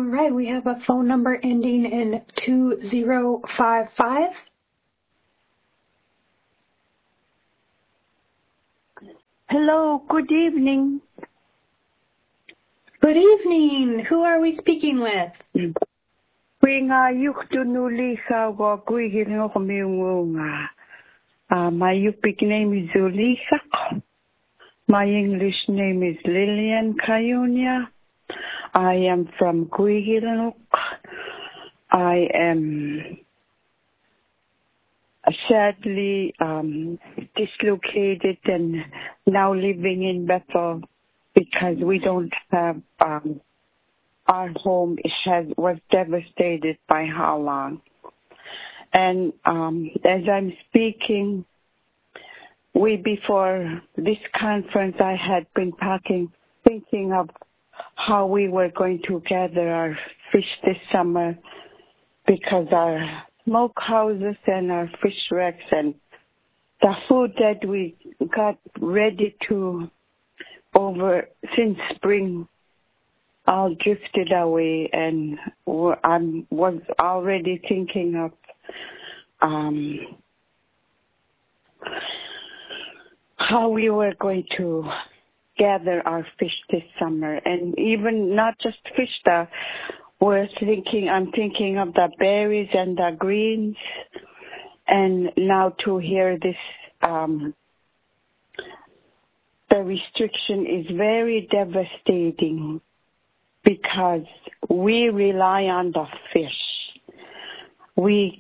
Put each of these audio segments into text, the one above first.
right, we have a phone number ending in 2055. Hello, good evening. Good evening. Who are we speaking with? My Yupik name is Zulisa. My English name is Lillian Cayunia. I am from Guihilnuk. I am sadly dislocated and now living in Bethel because we don't have our home was devastated by Halan. And as I'm speaking, before this conference, I had been thinking of how we were going to gather our fish this summer because our smoke houses and our fish wrecks and the food that we got ready to since spring all drifted away, and I was already thinking of how we were going to gather our fish this summer, and even not just fish. I'm thinking of the berries and the greens, and now to hear this, the restriction is very devastating because we rely on the fish. We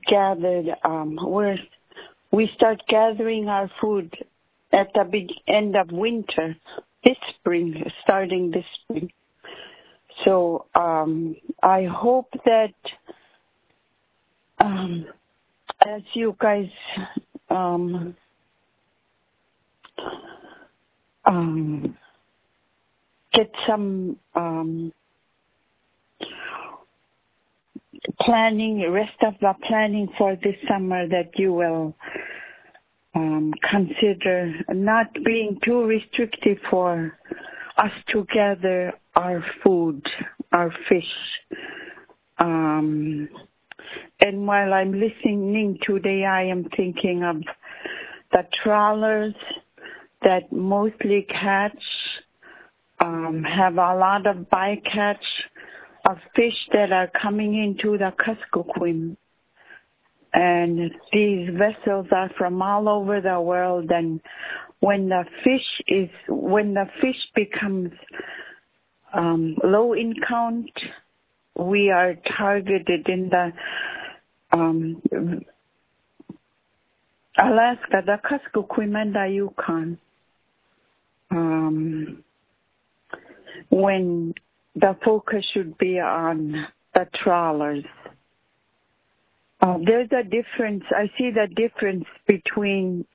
start gathering our food at the end of winter, starting this spring. So I hope that as you guys get some rest of the planning for this summer, that you will consider not being too restrictive for us to gather our food, our fish. And while I'm listening today, I am thinking of the trawlers that mostly catch, have a lot of bycatch of fish that are coming into the Kuskokwim. And these vessels are from all over the world, and when the fish becomes low in count, we are targeted in the Alaska, the Kuskokwim and the Yukon. When the focus should be on the trawlers. There's a difference. I see the difference between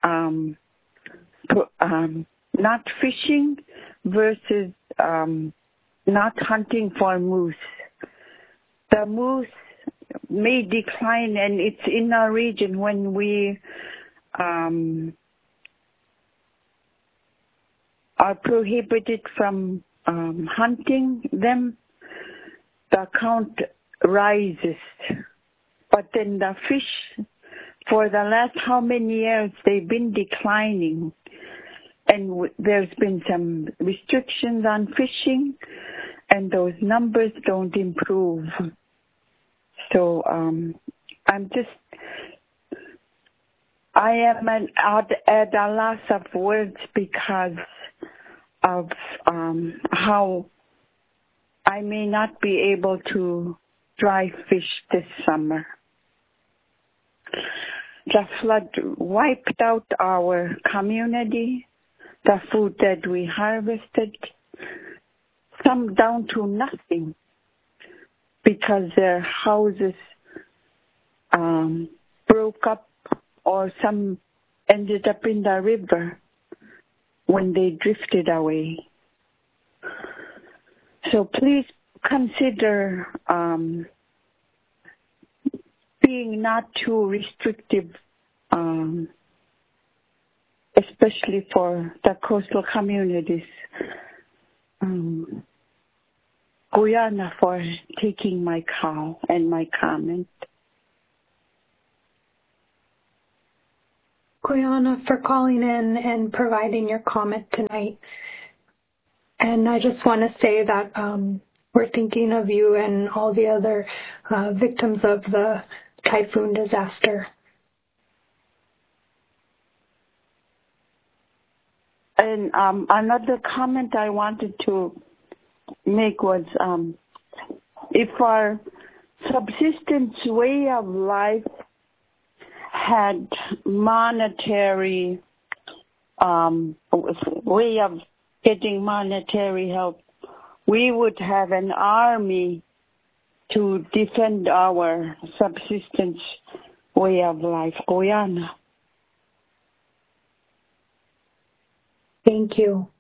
not fishing versus not hunting for moose. The moose may decline, and it's in our region when we are prohibited from hunting them, the count rises. But then the fish, for the last how many years, they've been declining. And there's been some restrictions on fishing, and those numbers don't improve. So I am at a loss of words because of how I may not be able to dry fish this summer. The flood wiped out our community, the food that we harvested, some down to nothing because their houses broke up, or some ended up in the river when they drifted away. So please consider being not too restrictive, especially for the coastal communities. Guyana for taking my call and my comment. Guyana, for calling in and providing your comment tonight. And I just want to say that we're thinking of you and all the other victims of the typhoon disaster. And another comment I wanted to make was, if our subsistence way of life had monetary way of getting monetary help, we would have an army to defend our subsistence way of life. Guyana. Thank you.